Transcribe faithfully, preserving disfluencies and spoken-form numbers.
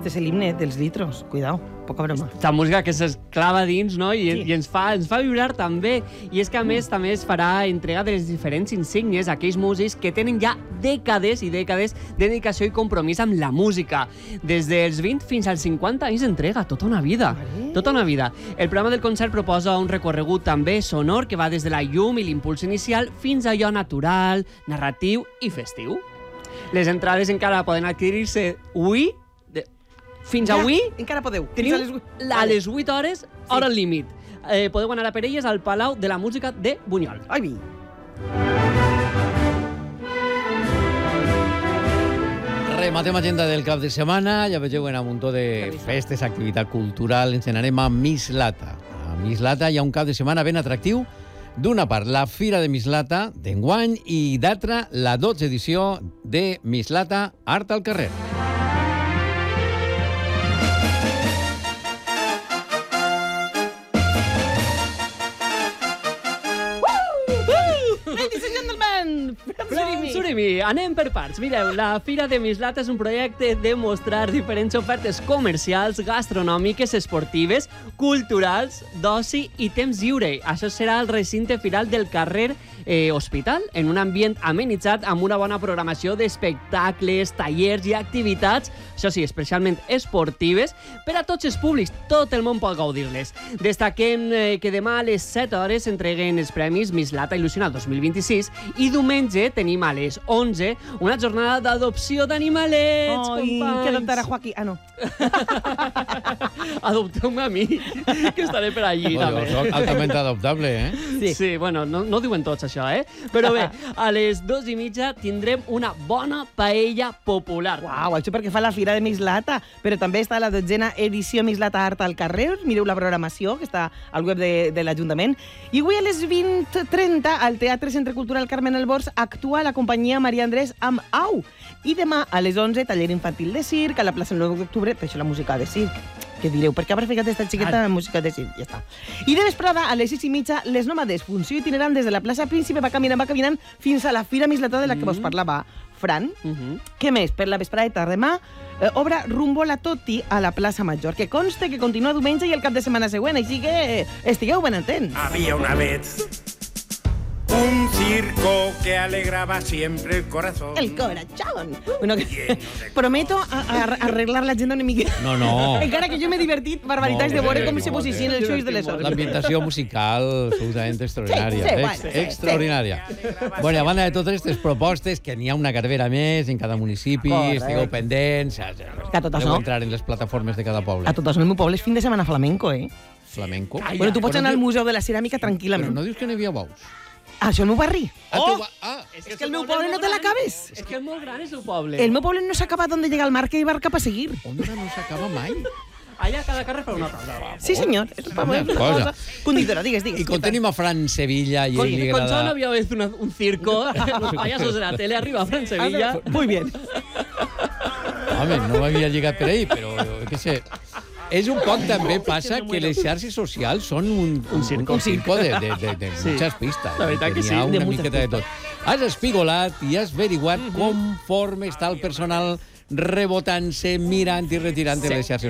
Este és l'himne dels litros. Cuidao, poca broma. La música que s'esclava dins, no? I, Sí. i ens, fa, ens fa vibrar també. I és que, a més, també es farà entrega de les diferents insígnies a aquells músics que tenen ja dècades i dècades de dedicació i compromís amb la música. Des dels vint fins als cinquanta anys d'entrega, tota una vida. Vale. Tota una vida. El programa del concert proposa un recorregut també sonor que va des de la llum i l'impuls inicial fins a allò natural, narratiu i festiu. Les entrades encara poden adquirir-se avui, de, fins Ja, avui, encara podeu. teniu Fins a les vuit. a les vuit hores, hora límit. Eh, podeu anar a per elles al Palau de la Música de Bunyol. Ai, vi. Rematem agenda del cap de setmana. Ja vegeu en un muntó de festes, activitat cultural. Ens n'anem a Mislata. A Mislata hi ha un cap de setmana ben atractiu. D'una part, la Fira de Mislata d'enguany i d'altra, la dotzena edició de Mislata Art al carrer. Ladies and gentlemen, from Surimi. Surimi, anem per parts. Mireu, la Fira de Mislata és un projecte de mostrar diferents ofertes comercials, gastronòmiques, esportives, culturals, d'oci i temps lliure. Això serà el recinte firal del carrer eh, Hospital, en un ambient amenitzat amb una bona programació d'espectacles, tallers i activitats, això sí, especialment esportives, per a tots els públics. Tot el món pot gaudir-les. Destaquem eh, que demà a les set hores s'entreguen els premis Mislata Il·lusionat dos mil vint-i-sis i diumenge tenim a les onze una jornada d'adopció d'animalets, Ai, companys. que adoptarà Joaquí. Ah, no. Adopteu-me a mi, que estaré per allí, Bueno, també. soc altament adoptable, eh? Sí. Sí, bueno, no, no ho diuen tots, això, eh? Però bé, a les dos i mitja tindrem una bona paella popular. Uau, això perquè fa la Fira de Mislata, però també està la dotzena edició Mislata Art al carrer. Mireu la programació, que està al web de, de l'Ajuntament. I avui a les vint trenta al Teatre Centre Cultural Carmen Albors actua la companyia Maria Andrés amb Au. I demà a les onze, taller infantil de circ, a la plaça nou d'octubre, per això la música de circ. Què direu? Per què habrà ficat esta xiqueta en música de circ? Ja està. I de vesprada, a les sis i mitja, les nòmades, funció itinerant des de la plaça Príncipe, va caminant, va caminant, fins a la Fira Mislata de la que vos parlava Fran. Uh -huh. Què més? Per la vesprada demà, eh, obra Rumbo la Toti a la plaça Major, que conste que continua diumenge i el cap de setmana següent, així que eh, estigueu ben atents. Había una vez un circo que alegraba siempre el corazón. El corazón. Bueno, que... Prometo a, a, arreglar l'agenda una mica. No, no. Encara que jo m'he divertit barbaritats de Molt bé, veure com se molt posiciona bé. els xulls de les hores. L'ambientació musical absolutament extraordinària. Sí, sí, Ex- bueno, sí, extraordinària. Bueno, a banda de totes aquestes propostes, que n'hi ha una carrera més en cada municipi, Correcte. estigueu pendents, ja- ja- Que a tot podeu això- entrar en les plataformes de cada poble. A tot això, el meu poble és fin de setmana flamenco, eh? Flamenco. Ai, Bueno, tu pots Però anar al diu- Museu de la Ceràmica Però tranquil·lament. no dius que n'hi havia bous? Ah, això és el meu barri. Ah, Oh! tu va- ah, És que el meu poble no te l'acabes. És que és molt gran, el seu poble. El meu poble no s'acaba d'on llega el mar que hi va cap a seguir. onda no s'acaba mai. Allà cada carrer fa una cosa. Va. Sí, senyor. És una Una cosa. cosa. Conditora, digues, digues. I quan tenim a Fran Sevilla i Con, ell li con agrada... John había vez una- un circo, los payasos de la tele, arriba Fran Sevilla. Muy bien. Home, no m'havia lligat per ahí, però jo què sé. És un poc també passa que les xarxes socials són un, un, circo, un circo de, de, de, de Sí. muchas pistes. La veritat que N'hi sí, ha de una muchas miqueta de tot. Has espigolat i has averiguat conforme està el personal rebotant-se, mirant i retirant de les xarxes